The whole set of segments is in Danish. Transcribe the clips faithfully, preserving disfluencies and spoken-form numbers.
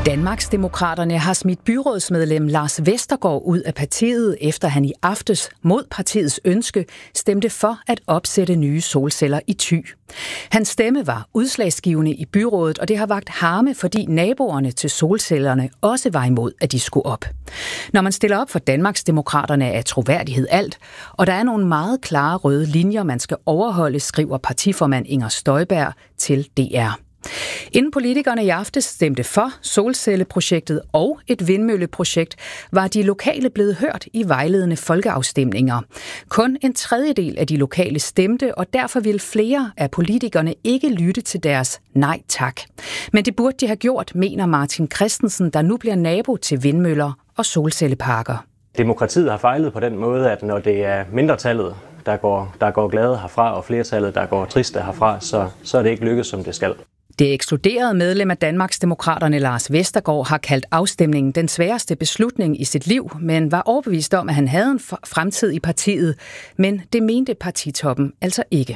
Danmarksdemokraterne har smidt byrådsmedlem Lars Vestergaard ud af partiet, efter han i aftes mod partiets ønske stemte for at opsætte nye solceller i Thy. Hans stemme var udslagsgivende i byrådet, og det har vakt harme, fordi naboerne til solcellerne også var imod, at de skulle op. Når man stiller op for Danmarksdemokraterne, er troværdighed alt, og der er nogle meget klare røde linjer, man skal overholde, skriver partiformand Inger Støjberg til D R. Inden politikerne i aftes stemte for solcelleprojektet og et vindmølleprojekt, var de lokale blevet hørt i vejledende folkeafstemninger. Kun en tredjedel af de lokale stemte, og derfor vil flere af politikerne ikke lytte til deres nej tak. Men det burde de have gjort, mener Martin Christensen, der nu bliver nabo til vindmøller og solcelleparker. Demokratiet har fejlet på den måde, at når det er mindretallet, der går, der går glade herfra, og flertallet, der går triste herfra, så, så er det ikke lykkedes, som det skal. Det ekskluderede medlem af Danmarksdemokraterne Lars Vestergaard har kaldt afstemningen den sværeste beslutning i sit liv, men var overbevist om, at han havde en fremtid i partiet. Men det mente partitoppen altså ikke.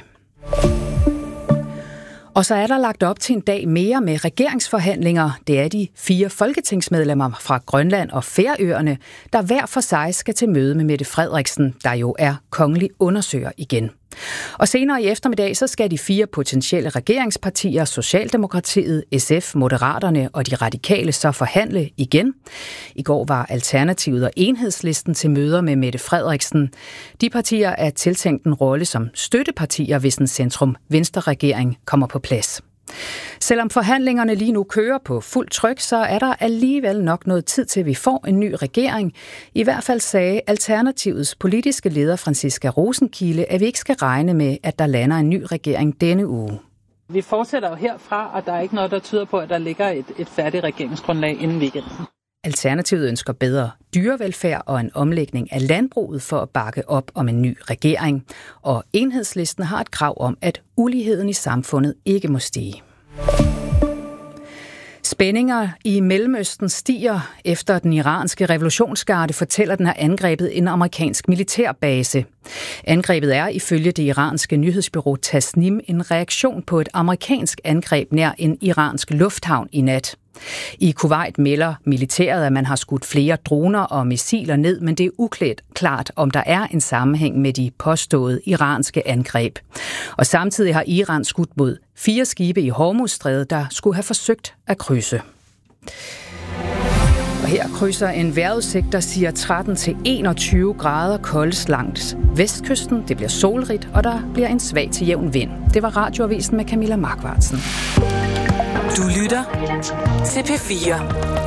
Og så er der lagt op til en dag mere med regeringsforhandlinger. Det er de fire folketingsmedlemmer fra Grønland og Færøerne, der hver for sig skal til møde med Mette Frederiksen, der jo er kongelig undersøger igen. Og senere i eftermiddag så skal de fire potentielle regeringspartier, Socialdemokratiet, S F, Moderaterne og de radikale, så forhandle igen. I går var Alternativet og Enhedslisten til møder med Mette Frederiksen. De partier er tiltænkt en rolle som støttepartier, hvis en centrum-venstre-regering kommer på plads. Selvom forhandlingerne lige nu kører på fuld tryk, så er der alligevel nok noget tid til, at vi får en ny regering. I hvert fald sagde Alternativets politiske leder Franciska Rosenkilde, at vi ikke skal regne med, at der lander en ny regering denne uge. Vi fortsætter jo herfra, og der er ikke noget, der tyder på, at der ligger et, et færdigt regeringsgrundlag inden weekenden. Alternativet ønsker bedre dyrevelfærd og en omlægning af landbruget for at bakke op om en ny regering. Og Enhedslisten har et krav om, at uligheden i samfundet ikke må stige. Spændinger i Mellemøsten stiger efter den iranske revolutionsgarde fortæller, den har angrebet en amerikansk militærbase. Angrebet er ifølge det iranske nyhedsbureau Tasnim en reaktion på et amerikansk angreb nær en iransk lufthavn i nat. I Kuwait melder militæret, at man har skudt flere droner og missiler ned, men det er uklart, om der er en sammenhæng med de påståede iranske angreb. Og samtidig har Iran skudt mod fire skibe i Hormuzstrædet, der skulle have forsøgt at krydse. Og her krydser en vejrudsigt, der siger tretten til enogtyve grader koldt langs vestkysten. Det bliver solrigt, og der bliver en svag til jævn vind. Det var Radioavisen med Camilla Markvartsen. Du lytter til P fire.